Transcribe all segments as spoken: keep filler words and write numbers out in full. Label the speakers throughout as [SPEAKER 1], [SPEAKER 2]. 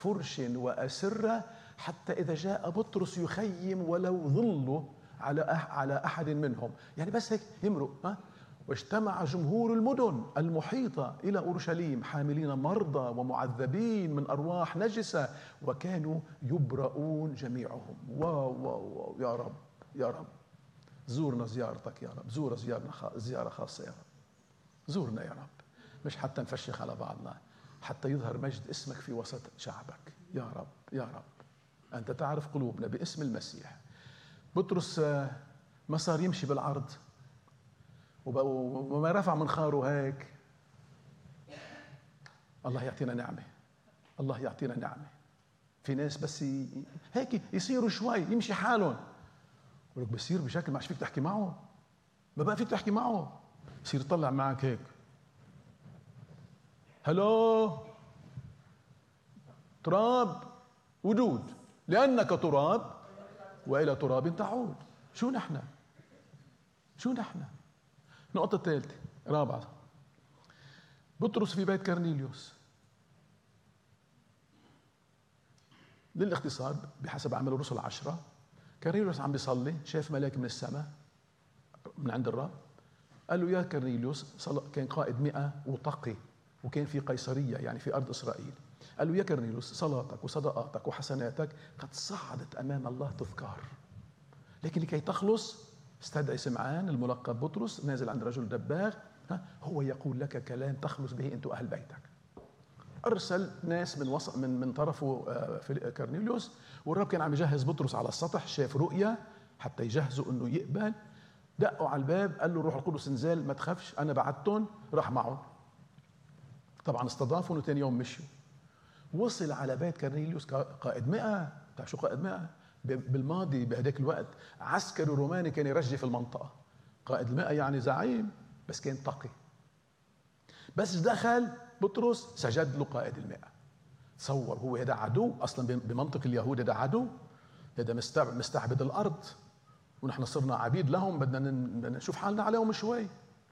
[SPEAKER 1] فرش وأسرة، حتى إذا جاء بطرس يخيم ولو ظله على على أحد منهم، يعني بس هيك يمرق. ها واجتمع جمهور المدن المحيطة إلى أورشليم حاملين مرضى ومعذبين من أرواح نجسة، وكانوا يبرؤون جميعهم. واو واو واو يا رب يا رب، زورنا زيارتك يا رب، زور زيارنا زيارة خاصة يا رب، زورنا يا رب، مش حتى نفشخ على بعضنا، حتى يظهر مجد اسمك في وسط شعبك يا رب يا رب. أنت تعرف قلوبنا باسم المسيح. بطرس ما صار يمشي بالعرض وما رفع منخاره هيك. الله يعطينا نعمة، الله يعطينا نعمة. في ناس بس هيك يصيروا شوي يمشي حالهم، ولك بصير بشكل ما عادش فيك تحكي معه، ما بقى فيك تحكي معه، يصير يطلع معك هيك هلو تراب وجود، لأنك تراب وإلى تراب تعود. شو نحن شو نحن نقطة ثالثة رابعة، بطرس في بيت كرنيليوس. للاختصار بحسب عمل الرسل عشرة، كرنيليوس عم بيصلي، شاف ملاك من السماء من عند الرب، قال له يا كرنيليوس، كان قائد مئة وتقي، وكان في قيصرية يعني في أرض إسرائيل. قال له يا كرنيليوس، صلاتك وصدقاتك وحسناتك قد صعدت أمام الله تذكار، لكن لكي تخلص استدعي سمعان الملقب بطرس نازل عند رجل دباغ، هو يقول لك كلام تخلص به أنت وأهل بيتك. أرسل ناس من وسط من من طرفه في كرنيليوس، والرب كان عم يجهز بطرس على السطح، شاف رؤية حتى يجهزوا إنه يقبل. دقوا على الباب، قال له الروح القدس نزل، ما تخافش أنا بعتهم. راح معه، طبعا استضافهم، وثاني يوم مشوا. وصل على بيت كرنيليوس قائد مئة. بتعرف شو قائد مئة؟ بالماضي بهداك الوقت عسكري روماني كان يرجف المنطقة. قائد المئة يعني زعيم، بس كان تقي. بس دخل بطرس سجد له قائد المئة. تصور هو هذا عدو اصلا بمنطق اليهود، هذا عدو، هذا مستعبد الارض، ونحن صرنا عبيد لهم، بدنا نشوف حالنا عليهم شوي.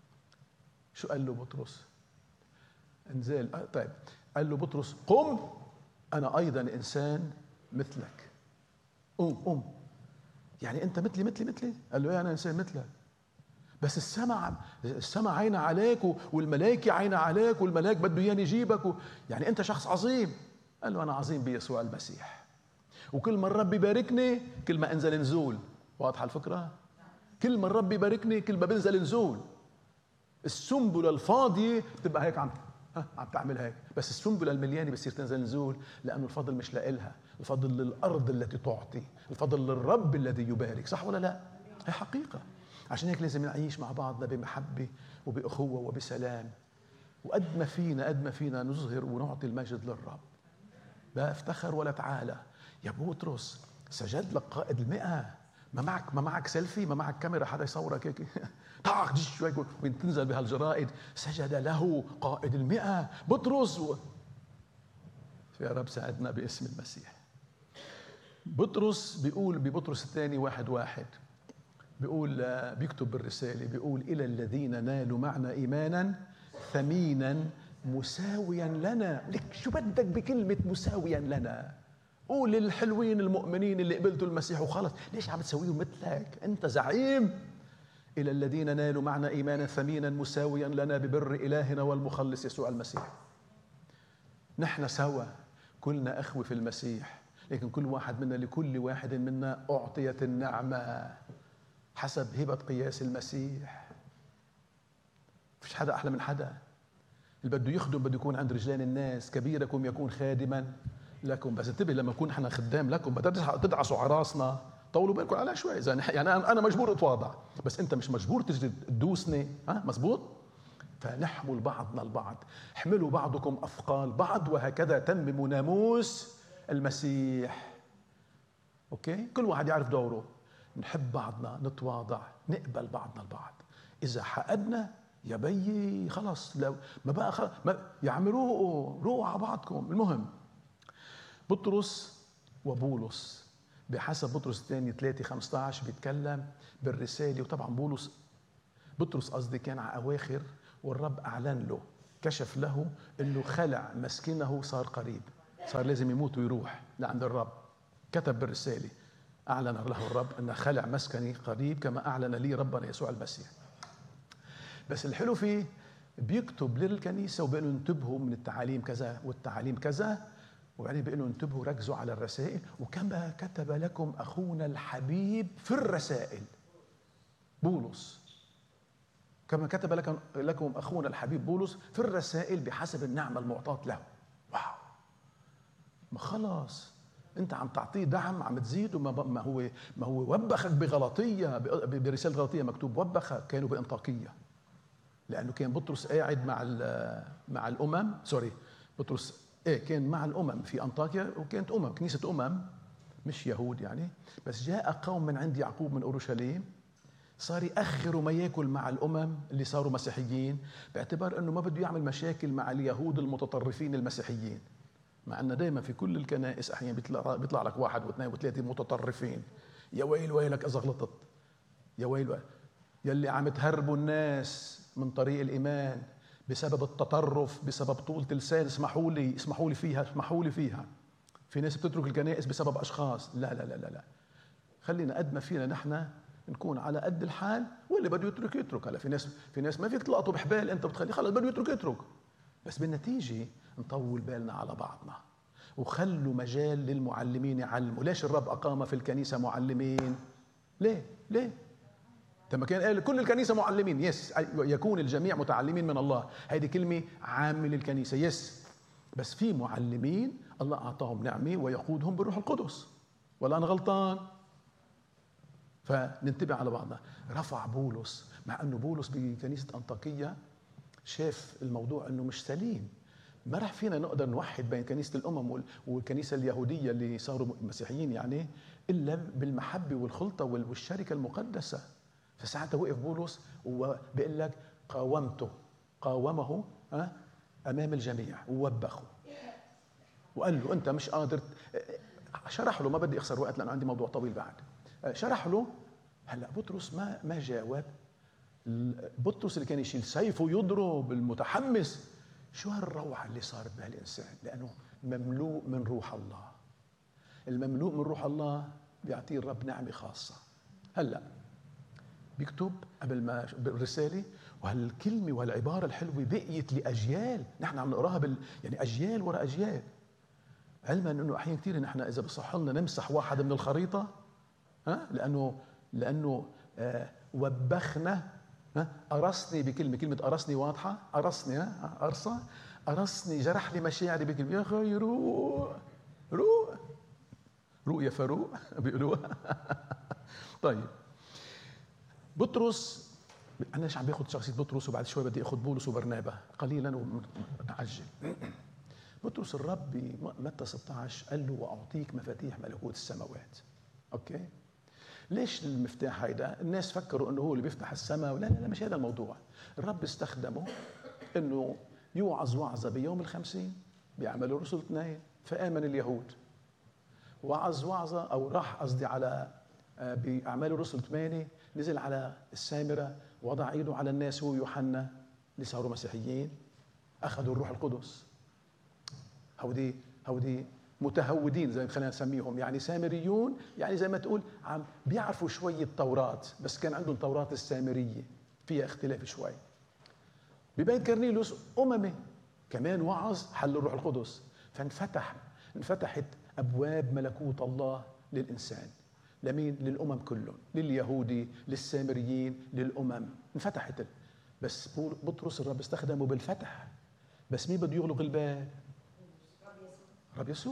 [SPEAKER 1] شو قال له بطرس؟ انزل. طيب قال له بطرس قم، انا ايضا انسان مثلك. قم قم، يعني انت مثلي مثلي مثلي؟ قال له ايه، انا انسان مثلك، بس السماء السماء عينه عليك، والملائكه عينه عليك، والملاك بده اياني يجيبك و... يعني انت شخص عظيم. قال له انا عظيم بيسوع المسيح، وكل ما الرب يباركني كل ما انزل نزول. واضحه الفكره؟ كل ما الرب يباركني كل ما بنزل نزول. السنبله الفاضيه بتبقى هيك عم عم تعمل هيك، بس السنبله المليانه بصير تنزل نزول، لانه الفضل مش لإلها، الفضل للارض التي تعطي، الفضل للرب الذي يبارك. صح ولا لا؟ هي حقيقه. عشان هيك لازم نعيش مع بعضنا بمحبه وبأخوه وبسلام، وقد ما فينا قد ما فينا نظهر ونعطي المجد للرب. لا افتخر ولا تعالى. يا بطرس سجد لك قائد المئة، ما معك ما معك سيلفي، ما معك كاميرا حدا يصورك هيك طاق شوي وين تنزل بهالجرائد؟ سجد له قائد المئة بطرس و... يا رب ساعدنا باسم المسيح. بطرس بيقول ببطرس الثاني واحد واحد، بيقول بيكتب بالرسالة، بيقول إلى الذين نالوا معنا إيمانا ثمينا مساويا لنا. لك شو بدك بكلمة مساويا لنا؟ قول للحلوين المؤمنين اللي قبلتوا المسيح وخلص، ليش عم تسويهم مثلك؟ أنت زعيم. إلى الذين نالوا معنا إيمانا ثمينا مساويا لنا ببر إلهنا والمخلص يسوع المسيح. نحن سوا كلنا أخوة في المسيح، لكن كل واحد منا لكل واحد منا أعطيت النعمة حسب هبة قياس المسيح. فيش حدا أحلى من حدا. اللي بده يخدم بده يكون عند رجلين الناس. كبيركم يكون خادما لكم. بس انتبه، لما نكون احنا خدام لكم بدها تدعسوا على راسنا، طولوا بالكم على شوي. إذا يعني أنا مجبور أتواضع، بس أنت مش مجبور تجي تدوسني. ها مزبوط؟ فنحمل بعضنا البعض، احملوا بعضكم أثقال بعض، وهكذا تمموا ناموس المسيح. أوكي؟ كل واحد يعرف دوره. نحب بعضنا، نتواضع، نقبل بعضنا البعض. إذا حقدنا يا بيي خلص، لو ما بقى خلص ما يا عم روقوا روقوا على بعضكم. المهم بطرس وبولس بحسب بطرس الثاني ثلاثة خمسة عشر بيتكلم بالرسالة. وطبعا بولس بطرس قصدي كان على أواخر، والرب أعلن له، كشف له إنه خلع مسكنه صار قريب. صار لازم يموت ويروح لعند الرب. كتب بالرسالة: أعلن له الرب أن خلع مسكني قريب كما أعلن لي ربنا يسوع المسيح. بس الحلو فيه بيكتب للكنيسة وبيقول له انتبهوا من التعاليم كذا والتعاليم كذا، وبعدين بيقول له انتبهوا ركزوا على الرسائل، وكما كتب لكم أخونا الحبيب في الرسائل بولس، كما كتب لكم لكم أخونا الحبيب بولس في الرسائل بحسب النعمة المعطاة له. واو، ما خلاص انت عم تعطيه دعم، عم تزيد. وما هو ما هو وبخك بغلطية، برسالة غلطية مكتوب وبخك، كانوا بأنطاكية، لأنه كان بطرس قاعد مع مع الأمم، سوري بطرس ايه كان مع الأمم في أنطاكيا، وكانت أمم كنيسة أمم مش يهود يعني. بس جاء قوم من عند يعقوب من أورشليم، صار يأخروا ما ياكل مع الأمم اللي صاروا مسيحيين، باعتبار أنه ما بده يعمل مشاكل مع اليهود المتطرفين المسيحيين. مع أن دائما في كل الكنائس أحيانا بيطلع, بيطلع لك واحد واثنين وثلاثة متطرفين. يا ويل ويلك إذا غلطت، يا ويل ويل يلي عم تهربوا الناس من طريق الإيمان بسبب التطرف، بسبب طولة اللسان. اسمحوا لي اسمحوا لي فيها اسمحوا لي فيها في ناس بتترك الكنائس بسبب أشخاص. لا لا لا لا لا، خلينا قد ما فينا نحن نكون على قد الحال، واللي بده يترك يترك. هلا في ناس في ناس ما فيك تلقطوا بحبال، انت بتخلي خلص بده يترك يترك. بس بالنتيجه نطول بالنا على بعضنا، وخلوا مجال للمعلمين يعلموا. ليش الرب اقام في الكنيسه معلمين؟ ليه ليه لما كان قال كل الكنيسه معلمين، يس يكون الجميع متعلمين من الله، هذه كلمه عامه للكنيسه، يس. بس في معلمين الله اعطاهم نعمه ويقودهم بالروح القدس، ولا انا غلطان؟ فننتبه على بعضنا. رفع بولس، مع انه بولس بكنيسه انطاكيه شاف الموضوع انه مش سليم. ما راح فينا نقدر نوحد بين كنيسه الامم والكنيسه اليهوديه اللي صاروا مسيحيين يعني الا بالمحبه والخلطه والشركه المقدسه. فساعتها وقف بولس وبيقول لك قاومته قاومه امام الجميع ووبخه وقال له انت مش قادر. شرح له، ما بدي اخسر وقت لانه عندي موضوع طويل بعد. شرح له. هلا بطرس ما ما جاوب. بطرس اللي كان يشيل سيفه يضرب المتحمس. شو هالروعه اللي صارت بهالانسان؟ لانه مملوء من روح الله. المملوء من روح الله بيعطيه الرب نعمه خاصه. هلا بيكتب قبل ما بالرساله، وهالكلمه وهالعباره الحلوه بقيت لاجيال، نحن عم نقراها بال يعني اجيال ورا اجيال، علما انه احيانا كثير نحن اذا بصح لنا نمسح واحد من الخريطه، ها لانه لانه آه وبخنا. ها قرصني بكلمه، كلمه قرصني واضحه، قرصني ها قرصه قرصني، جرح لي مشاعري بكلمه. يا اخي روق روق روق يا فاروق بيقولوها. طيب بطرس، انا ليش عم باخذ شخصيه بطرس وبعد شوي بدي اخذ بولس وبرنابا قليلا ونعجل. بطرس الرب بمتى ستة عشر قال له واعطيك مفاتيح ملكوت السماوات. اوكي، ليش المفتاح هيدا؟ الناس فكروا انه هو اللي بيفتح السماء، ولا لا لا مش هذا الموضوع. الرب استخدمه انه يوعظ وعظه بيوم الخمسين بيعمل الرسل اثنين فآمن اليهود. وعظ وعظه او راح قصدي على بأعمال الرسل ثمانية، نزل على السامرة وضع ايده على الناس هو يوحنا اللي صاروا مسيحيين، اخذوا الروح القدس. هودي هودي متهودين زي ما خلينا نسميهم، يعني سامريون، يعني زي ما تقول عم بيعرفوا شوية توراة، بس كان عندهم توراة السامرية فيها اختلاف شوي. ببيت كرنيلوس أممي كمان وعظ حل الروح القدس، فانفتح انفتحت أبواب ملكوت الله للإنسان. لمين؟ للأمم كلهم، لليهودي، للسامريين، للأمم، انفتحت. بس بطرس الرب استخدمه بالفتح، بس مين بده يغلق الباب؟ رب يسوع.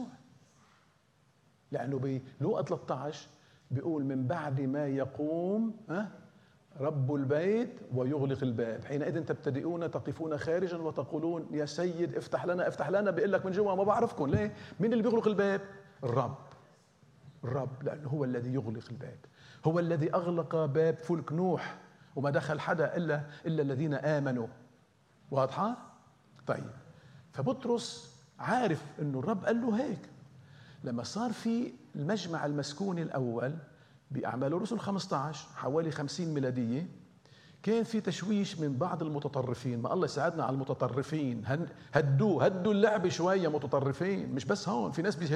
[SPEAKER 1] لأنه بلوقا ثلاثة عشر بيقول من بعد ما يقوم رب البيت ويغلق الباب حينئذ تبتدئون تقفون خارجا وتقولون يا سيد افتح لنا افتح لنا. بيقول لك من جوا ما بعرفكم. ليه؟ مين اللي بيغلق الباب؟ الرب. الرب، لأنه هو الذي يغلق الباب، هو الذي أغلق باب فلك نوح وما دخل حدا إلا إلا الذين آمنوا. واضحة؟ طيب، فبطرس عارف انه الرب قال له هيك. لما صار في المجمع المسكوني الاول باعمال الرسل خمسة عشر حوالي خمسين ميلاديه، كان في تشويش من بعض المتطرفين، ما الله يساعدنا على المتطرفين، هدوا هدوا اللعب شوية متطرفين، مش بس هون، في ناس